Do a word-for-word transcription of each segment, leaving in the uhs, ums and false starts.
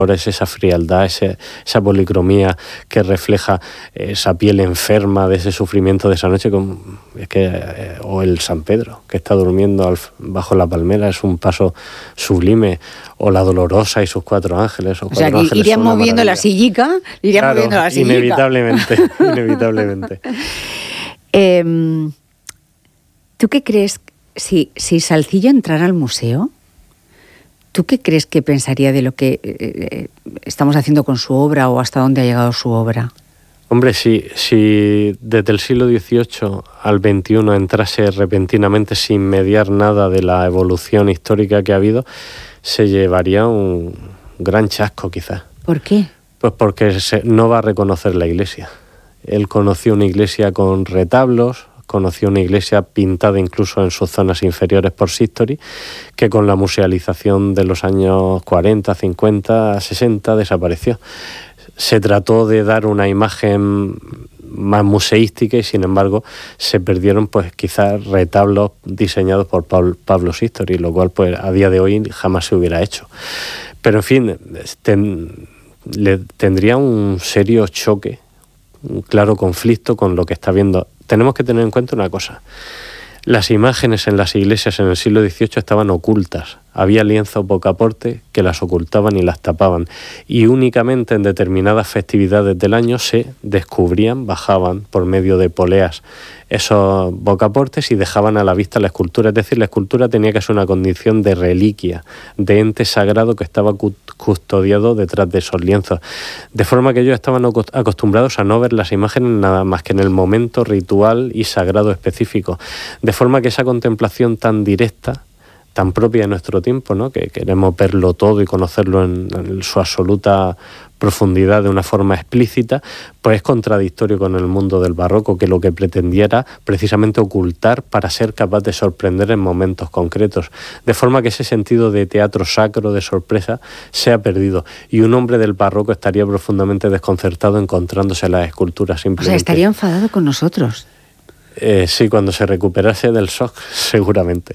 es esa frialdad, ese, esa policromía que refleja esa piel enferma de ese sufrimiento de esa noche, con, es que, eh, o el San Pedro, que está durmiendo al, bajo la palmera, es un paso sublime, o la Dolorosa y sus cuatro ángeles. O, o sea, que irían moviendo la sillica, irían claro, moviendo la sillica. Inevitablemente, inevitablemente. Eh, ¿Tú qué crees, si, si Salcillo entrara al museo? ¿Tú qué crees que pensaría de lo que eh, estamos haciendo con su obra o hasta dónde ha llegado su obra? Hombre, si, si desde el siglo dieciocho al veintiuno entrase repentinamente sin mediar nada de la evolución histórica que ha habido, se llevaría un gran chasco quizás. ¿Por qué? Pues porque se, no va a reconocer la iglesia. Él conoció una iglesia con retablos, conoció una iglesia pintada incluso en sus zonas inferiores por Sixtori, que con la musealización de los años cuarenta, cincuenta, sesenta desapareció. Se trató de dar una imagen más museística y sin embargo se perdieron pues quizás retablos diseñados por Pablo, Pablo Sixtori, lo cual pues a día de hoy jamás se hubiera hecho. Pero en fin, ten, le tendría un serio choque, un claro conflicto con lo que está viendo. Tenemos que tener en cuenta una cosa. Las imágenes en las iglesias en el siglo dieciocho estaban ocultas. Había lienzos bocaporte que las ocultaban y las tapaban. Y únicamente en determinadas festividades del año se descubrían, bajaban por medio de poleas esos bocaportes y dejaban a la vista la escultura. Es decir, la escultura tenía que ser una condición de reliquia, de ente sagrado que estaba custodiado detrás de esos lienzos. De forma que ellos estaban acostumbrados a no ver las imágenes nada más que en el momento ritual y sagrado específico. De forma que esa contemplación tan directa, tan propia de nuestro tiempo, ¿no?, que queremos verlo todo y conocerlo en, en su absoluta profundidad de una forma explícita, pues es contradictorio con el mundo del barroco, que lo que pretendía era precisamente ocultar para ser capaz de sorprender en momentos concretos, de forma que ese sentido de teatro sacro, de sorpresa, se ha perdido, y un hombre del barroco estaría profundamente desconcertado encontrándose las esculturas simplemente. O sea, estaría enfadado con nosotros. Eh, sí, cuando se recuperase del shock, seguramente.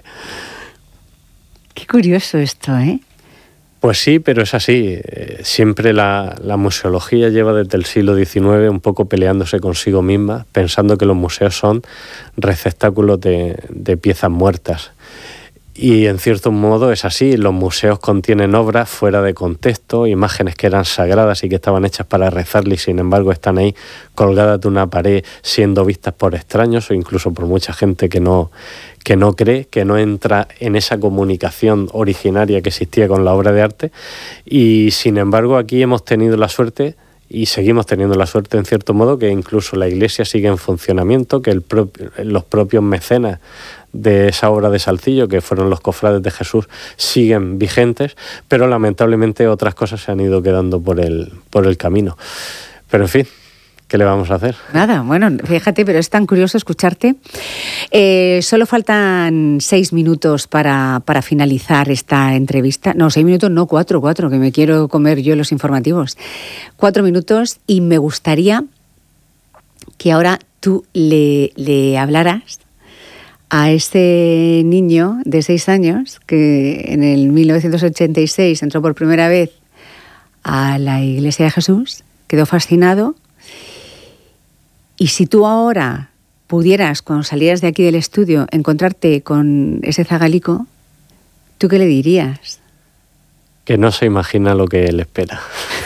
Qué curioso esto, ¿eh? Pues sí, pero es así. Eh, siempre la, la museología lleva desde el siglo diecinueve un poco peleándose consigo misma, pensando que los museos son receptáculos de, de piezas muertas. Y en cierto modo es así. Los museos contienen obras fuera de contexto, imágenes que eran sagradas y que estaban hechas para rezarle y sin embargo están ahí colgadas de una pared siendo vistas por extraños o incluso por mucha gente que no, que no cree, que no entra en esa comunicación originaria que existía con la obra de arte. Y sin embargo aquí hemos tenido la suerte y seguimos teniendo la suerte en cierto modo que incluso la iglesia sigue en funcionamiento, que el propio, los propios mecenas de esa obra de Salcillo, que fueron los cofrades de Jesús, siguen vigentes, pero lamentablemente otras cosas se han ido quedando por el, por el camino. Pero en fin, ¿qué le vamos a hacer? Nada, bueno, fíjate, pero es tan curioso escucharte. Eh, solo faltan seis minutos para, para finalizar esta entrevista. No, seis minutos, no, cuatro, cuatro, que me quiero comer yo los informativos. Cuatro minutos y me gustaría que ahora tú le, le hablaras a este niño de seis años que en el mil novecientos ochenta y seis entró por primera vez a la Iglesia de Jesús, quedó fascinado. Y si tú ahora pudieras, cuando salieras de aquí del estudio, encontrarte con ese zagalico, ¿tú qué le dirías? Que no se imagina lo que le espera.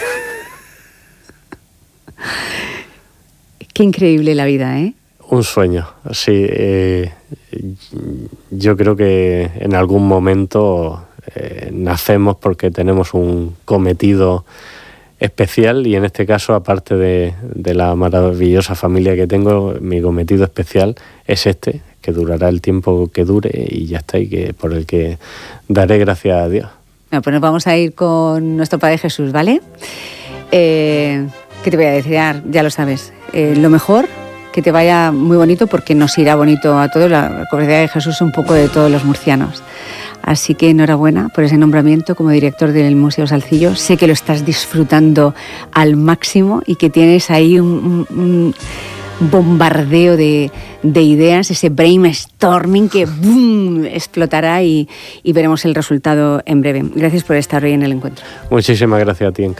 Qué increíble la vida, ¿eh? Un sueño, sí. Eh, yo creo que en algún momento eh, nacemos porque tenemos un cometido especial y en este caso, aparte de, de la maravillosa familia que tengo, mi cometido especial es este, que durará el tiempo que dure y ya está, y que por el que daré gracias a Dios. Bueno, pues nos vamos a ir con nuestro Padre Jesús, ¿vale? Eh, ¿Qué te voy a decir? Ya lo sabes. Eh, lo mejor, que te vaya muy bonito, porque nos irá bonito a todos. La Cofradía de Jesús es un poco de todos los murcianos. Así que enhorabuena por ese nombramiento como director del Museo Salcillo. Sé que lo estás disfrutando al máximo y que tienes ahí un, un, bombardeo de, de ideas, ese brainstorming que boom, explotará y, y veremos el resultado en breve. Gracias por estar hoy en el encuentro. Muchísimas gracias a ti, Encarna.